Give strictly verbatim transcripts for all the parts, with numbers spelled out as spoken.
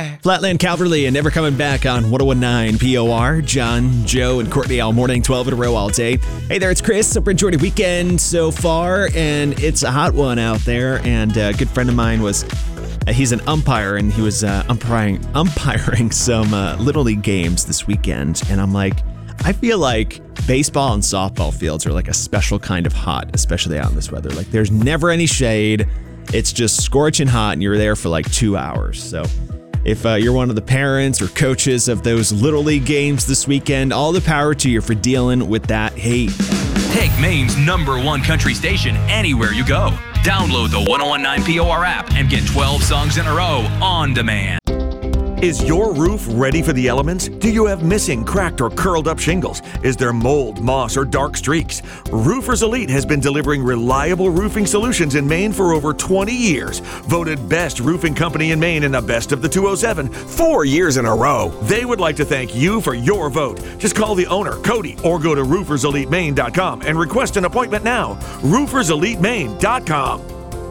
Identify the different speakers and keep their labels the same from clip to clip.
Speaker 1: Bye.
Speaker 2: Flatland Calverley and Never Coming Back on one oh one point nine P O R. John, Joe, and Courtney all morning, twelve in a row all day. Hey there, it's Chris. Hope you enjoyed your weekend so far, and it's a hot one out there. And a good friend of mine was, uh, he's an umpire, and he was uh, umpiring, umpiring some uh, Little League games this weekend. And I'm like, I feel like baseball and softball fields are like a special kind of hot, especially out in this weather. Like there's never any shade. It's just scorching hot, and you're there for like two hours. So if uh, you're one of the parents or coaches of those Little League games this weekend, all the power to you for dealing with that heat.
Speaker 3: Take Maine's number one country station anywhere you go. Download the one oh one point nine P O R app and get twelve songs in a row on demand.
Speaker 4: Is your roof ready for the elements? Do you have missing, cracked, or curled up shingles? Is there mold, moss, or dark streaks? Roofers Elite has been delivering reliable roofing solutions in Maine for over twenty years. Voted best roofing company in Maine in the best of the two oh seven, four years in a row. They would like to thank you for your vote. Just call the owner, Cody, or go to roofers elite maine dot com and request an appointment now. roofers elite maine dot com.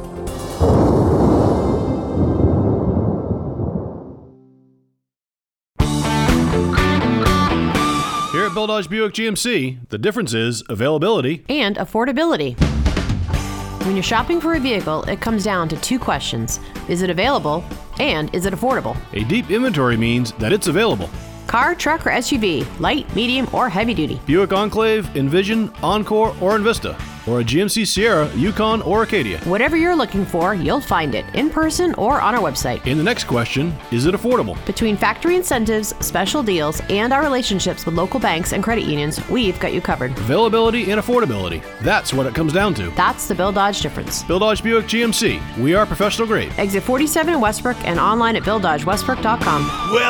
Speaker 5: Here at Bill Dodge Buick G M C, the difference is availability
Speaker 6: and affordability. When you're shopping for a vehicle, it comes down to two questions. Is it available? And is it affordable?
Speaker 5: A deep inventory means that it's available.
Speaker 6: Car, truck, or S U V, light, medium, or heavy duty.
Speaker 5: Buick Enclave, Envision, Encore, or Envista. Or a G M C Sierra, Yukon, or Acadia.
Speaker 6: Whatever you're looking for, you'll find it in person or on our website.
Speaker 5: And the next question, is it affordable?
Speaker 6: Between factory incentives, special deals, and our relationships with local banks and credit unions, we've got you covered.
Speaker 5: Availability and affordability. That's what it comes down to.
Speaker 6: That's the Bill Dodge difference.
Speaker 5: Bill Dodge Buick G M C. We are professional grade.
Speaker 6: Exit forty-seven in Westbrook and online at bill dodge westbrook dot com.
Speaker 4: Well,